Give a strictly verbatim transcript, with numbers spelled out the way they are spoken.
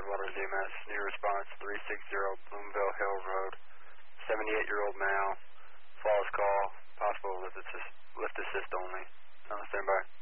Headwaters E M S, new response three six zero Bloomville Hill Road, seventy-eight-year-old male, false call, possible lift assist, lift assist only. On standby.